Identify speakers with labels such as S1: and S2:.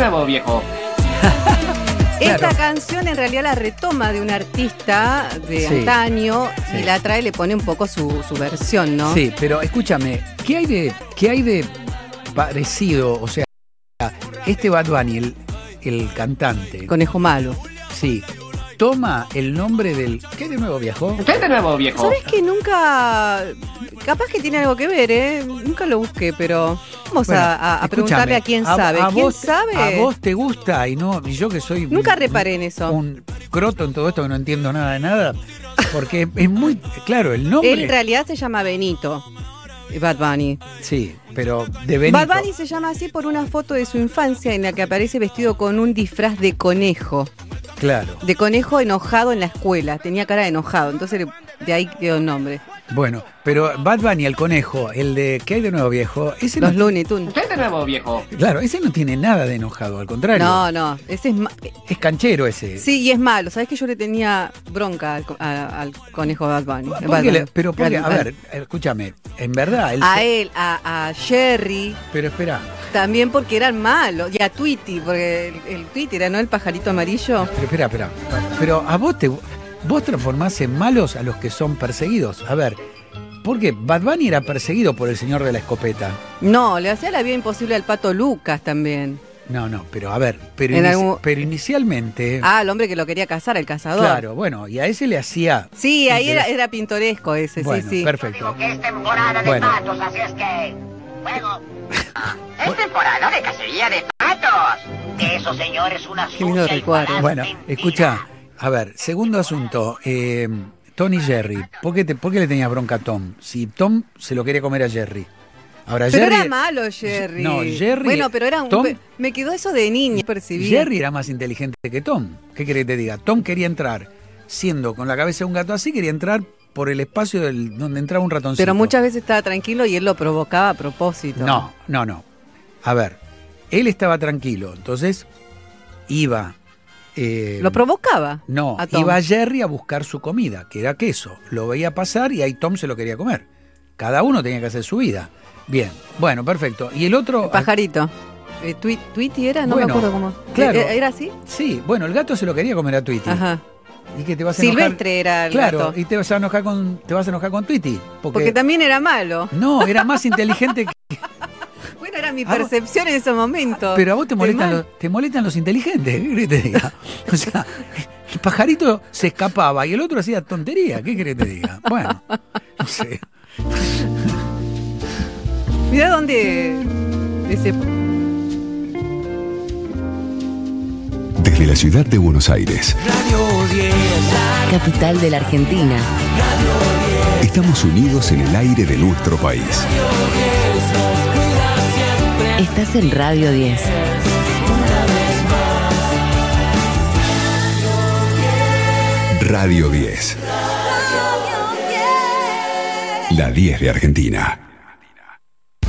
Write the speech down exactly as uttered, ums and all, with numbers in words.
S1: nuevo, viejo?
S2: Esta
S3: Claro.
S2: canción en realidad la retoma de un artista de
S3: Sí.
S2: antaño
S3: Sí.
S2: y la trae, le pone un poco su, su versión, ¿no?
S3: Sí, pero escúchame, ¿qué hay de, qué hay de parecido? O sea, este Bad Bunny, el, el cantante,
S2: Conejo malo.
S3: sí, toma el nombre del... ¿Qué de nuevo, viejo?
S1: ¿Qué de nuevo, viejo?
S2: ¿Sabes que nunca... Capaz que tiene algo que ver, ¿eh? Nunca lo busqué, pero vamos
S3: Bueno,
S2: a, a- a
S3: escúchame,
S2: preguntarle a quién
S3: a-
S2: sabe.
S3: a
S2: ¿Quién
S3: vos-
S2: sabe?
S3: A vos te gusta y no, y yo que soy...
S2: Nunca
S3: un-
S2: reparé en eso.
S3: Un croto en todo esto que no entiendo nada de nada, porque es muy... Claro, el nombre...
S2: Él en realidad se llama Benito, Bad Bunny.
S3: Sí, pero de Benito.
S2: Bad Bunny se llama así por una foto de su infancia en la que aparece vestido con un disfraz de conejo.
S3: Claro.
S2: De conejo enojado en la escuela. Tenía cara de enojado, entonces de ahí quedó el nombre.
S3: Bueno, pero Bad Bunny, el conejo, el de ¿qué hay de nuevo, viejo? Ese
S2: Los
S3: no,
S2: Looney Tunes.
S1: ¿Qué de nuevo, viejo?
S3: claro, ese no tiene nada de enojado, al contrario.
S2: No, no, ese es ma-
S3: Es canchero ese.
S2: Sí, y es malo. ¿Sabes que yo le tenía bronca al, co- a- al conejo Bad Bunny?
S3: ¿Por
S2: Bad
S3: qué le-
S2: Bunny.
S3: pero porque,
S2: Al-
S3: a ver, escúchame, en verdad, él
S2: A
S3: se-
S2: él, a, a Jerry,
S3: pero espera,
S2: también porque eran malos. Y a Tweety, porque el, el Tweety era, ¿no? El pajarito amarillo.
S3: pero espera, espera. Pero a vos te vos transformás en malos a los que son perseguidos. A ver, porque Bad Bunny era perseguido por el señor de la escopeta.
S2: No, le hacía la vida imposible al Pato Lucas también.
S3: No, no, pero a ver, pero,
S2: En
S3: inici-
S2: algún-
S3: pero inicialmente,
S2: Ah, el hombre que lo quería cazar, el cazador.
S3: claro, bueno, y a ese le hacía...
S2: Sí, ahí era,
S3: interés-
S2: era pintoresco ese,
S3: Bueno,
S2: sí, sí.
S3: perfecto.
S4: Que es temporada de
S3: Bueno.
S4: patos, así es que... Bueno... Es temporada de cacería de patos. Eso, señor, es una
S2: Qué lindo
S4: sucia y
S2: recuerdo.
S4: falaz
S3: Bueno,
S4: mentira.
S3: escucha, a ver, segundo asunto, eh, Tom y Jerry, ¿por qué, te- por qué le tenías bronca a Tom? Si Tom se lo quería comer a Jerry. Ahora,
S2: Pero
S3: Jerry,
S2: era malo Jerry.
S3: No, Jerry-
S2: Bueno, pero era un...
S3: Tom-
S2: me quedó eso de niño, percibí.
S3: Jerry era más inteligente que Tom. ¿Qué querés que te diga? Tom quería entrar, siendo con la cabeza de un gato así, quería entrar por el espacio del, donde entraba un ratoncito.
S2: Pero muchas veces estaba tranquilo y él lo provocaba a propósito.
S3: No, no, no. A ver, él estaba tranquilo, entonces iba... eh,
S2: Lo provocaba.
S3: No,
S2: a Tom.
S3: iba Jerry a buscar su comida, que era queso. Lo veía pasar y ahí Tom se lo quería comer. Cada uno tenía que hacer su vida. Bien, bueno, perfecto. Y el otro...
S2: El pajarito. Eh, Tweet- Tweety era, no
S3: Bueno,
S2: me acuerdo cómo.
S3: claro.
S2: ¿Era era así?
S3: Sí, bueno, el gato se lo quería comer a Tweety.
S2: Ajá.
S3: ¿Y que te vas a enojar?
S2: Silvestre era el
S3: Claro,
S2: gato.
S3: y te vas a enojar con, te vas a enojar con Tweety. Porque,
S2: Porque también era malo.
S3: no, era más inteligente que...
S2: Bueno, era mi
S3: A vos-
S2: percepción en ese momento.
S3: Pero a vos te
S2: Del
S3: molestan,
S2: mal.
S3: los, te molestan los inteligentes, ¿qué querés que te diga? O sea, el pajarito se escapaba y el otro hacía tontería, ¿qué querés que te diga? Bueno, no sé.
S2: Mirá dónde... Ese...
S5: Desde la ciudad de Buenos Aires,
S6: Capital de la Argentina.
S5: estamos unidos en el aire de nuestro país.
S6: Estás en Radio diez.
S5: Radio diez. La diez de Argentina.